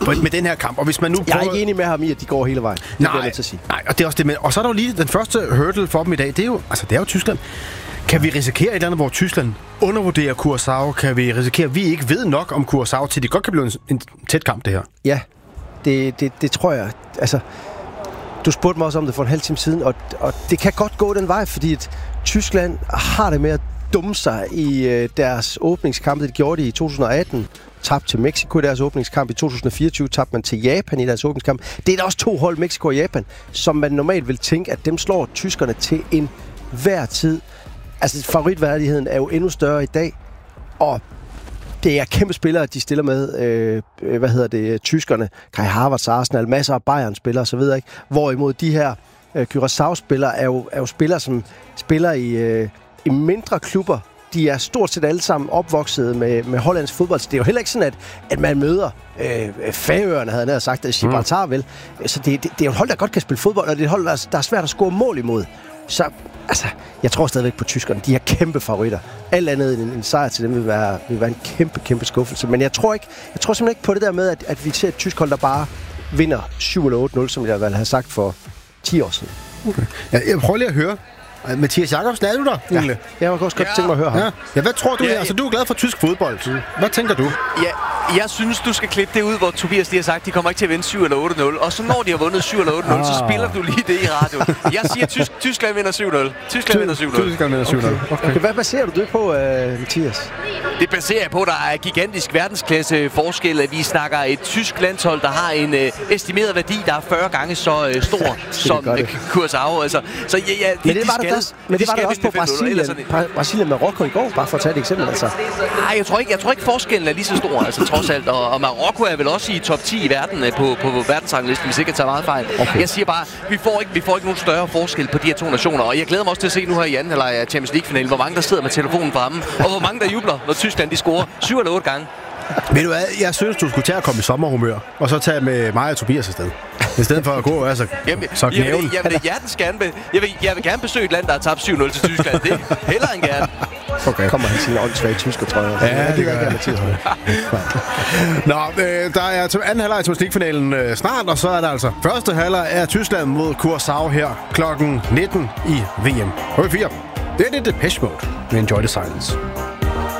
med den her kamp. Og hvis man nu jeg er ikke enig med ham i, at de går hele vejen. Det bliver jeg nødt til at sige. Nej, og det er også det med. Og så er der jo lige den første hurdle for dem i dag. Det er jo Tyskland. Kan vi risikere et eller andet, hvor Tyskland undervurderer Curaçao? Kan vi risikere, at vi ikke ved nok om Curaçao, til det godt kan blive en tæt kamp, det her? Ja, det tror jeg. Altså, du spurgte mig også om det for en halv time siden, og det kan godt gå den vej, fordi at Tyskland har det med at dumme sig i deres åbningskamp. Det gjorde de i 2018. Tabte til Mexico i deres åbningskamp. I 2024 tabte man til Japan i deres åbningskamp. Det er da også 2 hold, Mexico og Japan, som man normalt vil tænke, at dem slår tyskerne til en hver tid. Altså, favoritværdigheden er jo endnu større i dag, og det er kæmpe spillere, de stiller med. Tyskerne, Kai Havertz, Arsenal, masser af Bayern-spillere osv., ikke? Hvorimod de her Curaçao-spillere er jo spillere, som spiller i mindre klubber. De er stort set alle sammen opvokset med hollandsk fodbold. Så det er jo heller ikke sådan, at man møder Færøerne, havde jeg sagt, Gibraltar vel. Så det er jo et hold, der godt kan spille fodbold, og det er et hold, der er svært at score mål imod. Så altså, jeg tror stadigvæk på tyskerne. De er kæmpe favoritter. Alt andet end en sejr til dem vil være en kæmpe skuffelse. Men jeg tror simpelthen ikke på det der med, at vi ser et tysk hold, der bare vinder 7 eller 8-0, som jeg vel havde sagt for 10 år siden. Okay. Ja, jeg prøver lige at høre. Mathias Jakobsen, er du der? Ja, jeg var også godt tænke mig at høre ham. Ja, hvad tror du her? Altså, du er glad for tysk fodbold. Hvad tænker du? Ja, jeg synes, du skal klippe det ud, hvor Tobias lige har sagt, de kommer ikke til at vinde 7 eller 8-0. Og så når de har vundet 7 eller 8-0, så spiller du lige det i radioen. Jeg siger, Tyskland vinder 7-0. Tyskland vinder 7-0. Okay. Hvad baserer du det på, Mathias? Det baserer jeg på, at der er gigantisk verdensklasse forskel. At vi snakker et tysk landshold, der har en estimeret værdi, der er 40 gange så stor som Curaçao. Altså, så ja, men det var der også på Brasilien Marokko i går, bare for at tage et eksempel. Altså. Nej, jeg tror ikke forskellen er lige så stor, altså trods alt. Og Marokko er vel også i top 10 i verden på verdensranglisten, hvis ikke jeg tager meget fejl. Okay. Jeg siger bare, vi får ikke nogen større forskel på de her 2 nationer. Og jeg glæder mig også til at se nu her i anden halvleg af Champions League-finalen, hvor mange der sidder med telefonen fremme, og hvor mange der jubler, når Tyskland de scorer 7 eller 8 gange. Ved du hvad, jeg synes, du skulle tage at komme i sommerhumør, og så tage med mig og Tobias afsted. I stedet for at gå og så knæven. Jeg vil gerne besøge et land, der har tabt 7-0 til Tyskland. Det hellere end gerne. Okay. Kommer han til åndssvage tysker, tror jeg. Ja, det gør jeg. Nå, der er til anden halvleg i Champions League-finalen snart, og så er der altså første halvleg af Tyskland mod Curaçao her klokken 19 i VM. H4. Det er det Depeche Mode. We enjoy the silence.